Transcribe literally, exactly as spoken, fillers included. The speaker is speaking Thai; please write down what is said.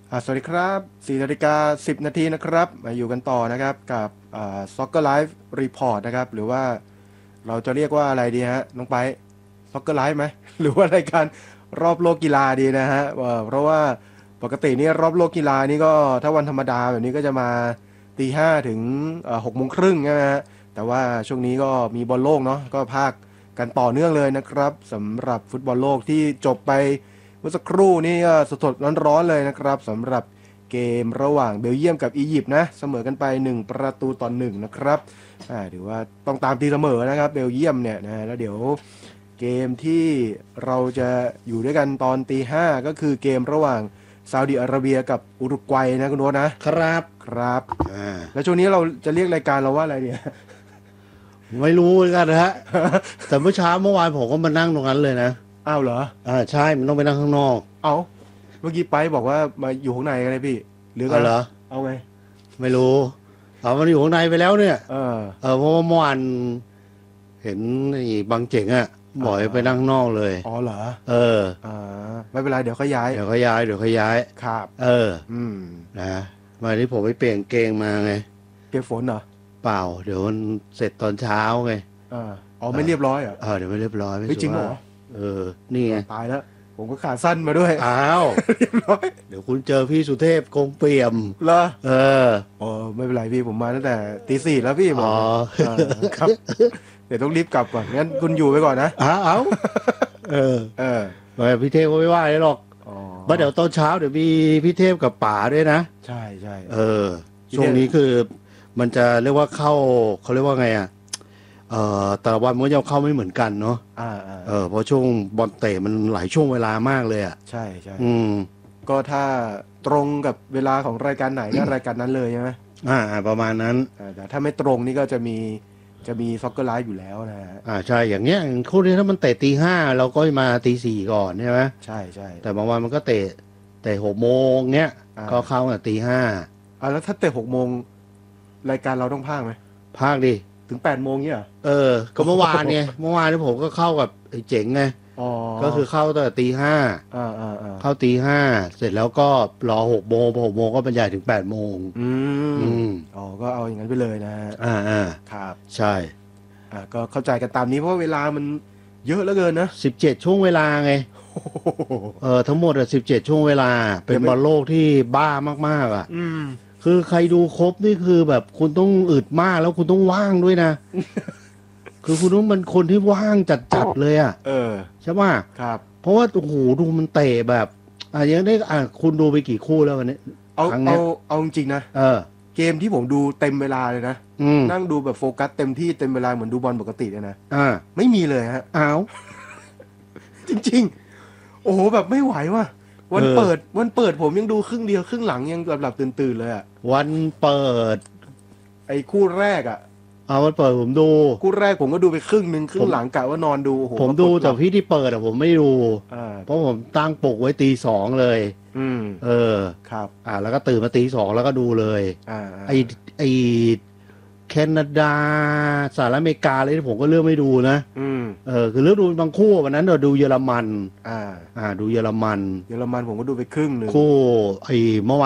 อ่าสวัสดีครับสี่นาฬิกาสิบนาทีนะครับมาอยู่กันต่อนะครับกับอ่า Soccer Live Report นะครับหรือว่าเราจะเรียกว่าอะไรดีฮะน้องไป Soccer Live ไหมหรือว่ารายการรอบโลกกีฬาดีนะฮะเอ่อเพราะว่าปกตินี่รอบโลกกีฬานี่ก็ถ้าวันธรรมดาแบบนี้ก็จะมาตีห้าถึงหกโมงครึ่งใช่ไหมฮะแต่ว่าช่วงนี้ก็มีบอลโลกเนาะก็พากกันต่อเนื่องเลยนะครับสำหรับฟุตบอลโลกที่จบไป เมื่อสักครู่นี่ก็สดๆร้อนๆเลยนะครับสำหรับเกมระหว่างเบลเยียมกับอียิปต์นะเสมอกันไปหนึ่งประตูต่อหนึ่งนะครับอ่าถือว่าต้องตามตีเสมอนะครับเบลเยียมเนี่ยนะแล้วเดี๋ยวเกมที่เราจะอยู่ด้วยกันตอนตีห้าก็คือเกมระหว่างซาอุดิอาระเบียกับอุรุกวัยนะคุณโน้ตนะครับครับอ่าแล้วช่วงนี้เราจะเรียกรายการเราว่าอะไรเนี่ยไม่รู้เหมือนกันนะฮะ แต่เมื่อเช้าเมื่อวานผมก็มานั่งตรงนั้นเลยนะอ้าวเหรออ่าใช่มันต้องไปนั่งข้างนอกเอาเมื่อกี้ไปบอกว่ามาอยู่ข้างในกันเลยพี่หรือกัเอานเหรอเอาไงไม่รู้เอามันอยู่ข้างในไปแล้วเนี่ยเออเออเพราะว่าเมื่อวานเห็นไอ้บางเจ๋งอ่ะบอกให้ไปนั่งข้างนอกเลยอ๋อเหรอเอออ่าไม่เป็นไรเดี๋ยวเขาย้ายเดี๋ยวเขาย้ายเดี๋ยวเขาย้ายครับเอออืมนะมาที่ผมไปเปลี่ยนกางเกงมาไงเปียกฝนเหรอเปล่าเดี๋ยวมันเสร็จตอนเช้าไงอ่าอ๋อไม่เรียบร้อยเหรอเออเดี๋ยวไม่เรียบร้อยไม่เฮ้ยจริงเหรอเออนี่ไงตายแล้วผมก็ขาสั้นมาด้วยอ้าวเรียบร้อยเดี๋ยวคุณเจอพี่สุเทพคงเปี่ยมเหรอเอออ๋อไม่เป็นไรพี่ผมมาตั้งแต่ตีสี่แล้วพี่ผมอ๋ออ่าครับเดี๋ยวต้องรีบกลับก่อนงั้นคุณอยู่ไปก่อนนะอ้าวเอาเออเออไม่พี่เทพก็ไม่ว่าเลยหรอกอ๋อว่าเดี๋ยวตอนเช้าเดี๋ยวมีพี่เทพกับป๋าด้วยนะใช่ใช่เออช่วงนี้คือมันจะเรียกว่าเข้าเขาเรียกว่าไงอ่ะเอ่อแต่ละวันมันก็จะเข้าไม่เหมือนกันเนาะอ่าอ่าเออเพราะช่วงบอลเตะมันหลายช่วงเวลามากเลยอ่ะใช่ใช่อืมก็ถ้าตรงกับเวลาของรายการไหนก็รายการนั้นเลยใช่ไหมอ่าประมาณนั้นอ่าแต่ถ้าไม่ตรงนี่ก็จะมีจะมีซ็อกเกอร์ไลฟ์อยู่แล้วนะฮะอ่าใช่อย่างเงี้ยคู่นี้ถ้ามันเตะตีห้าเราก็มาตีสี่ก่อนใช่ไหมใช่ใช่แต่บางวันมันก็เตะเตะหกโมงเงี้ยอ่าก็เข้าตั้งแต่ตีห้าอ่าแล้วถ้าเตะหกโมงรายการเราต้องพากไหมภาคดิถึงแปดโมงเนี่ยเหรอเออก็เมื่อวานไงเมื่อวานที่ผมก็เข้ากับไอ้เจ๋งไงอ๋อก็คือเข้าตั้งแต่ตีห้าอ่าอ่าอ่าเข้าตีห้าเสร็จแล้วก็รอหกโมงพอหกโมงก็บรรยายถึงแปดโมงอืมอืมอ๋อก็เอาอย่างนั้นไปเลยนะฮะอ่าอ่าครับใช่อ่าก็เข้าใจกันตามนี้เพราะเวลามันเยอะเหลือเกินนะสิบเจ็ดช่วงเวลาไงเออทั้งหมดอ่ะสิบเจ็ดช่วงเวลาเป็นบอลโลกที่บ้ามากๆอ่ะอืมคือใครดูครบนี่คือแบบคุณต้องอึดมากแล้วคุณต้องว่างด้วยนะ คือคุณต้องเป็นคนที่ว่างจัดๆเลยอ่ะเออใช่ป่ะครับเพราะว่าโอ้โหดูมันเตะแบบอ่ะยังได้อ่ะคุณดูไปกี่คู่แล้ววันนี้เอาครั้งเอาเนี้ยเอาจริงๆนะเออเกมที่ผมดูเต็มเวลาเลยนะอืมนั่งดูแบบโฟกัสเต็มที่เต็มเวลาเหมือนดูบอลปกติเลยนะอ่าไม่มีเลยฮะอ้าวจริงๆโอ้โหแบบไม่ไหวว่ะวันเออเปิดวันเปิดผมยังดูครึ่งเดียวครึ่งหลังยังหลับๆตื่นๆเลยอ่ะวันเปิดไอ้คู่แรกอ่ะเอาวันเปิดผมดูคู่แรกผมก็ดูไปครึ่งหนึ่งครึ่งหลังกะว่านอนดูโอ้โหผมดูแต่พี่ที่เปิดอะผมไม่ดูอ่าเพราะผมตั้งปลุกไว้ตีสองเลยอืมเออครับอ่า แล้วก็ตื่นมาตีสองแล้วก็ดูเลยอ่าไอไอแคนาดาสหรัฐอเมริกาอะไรที่ผมก็เลือกไม่ดูนะอืมเออคือเลือกดูบางคู่วันนั้นเราดูเยอรมันอ่าอ่า ดูเยอรมันเยอรมันผมก็ดูไปครึ่งหนึ่งคู่ไอเมื่อ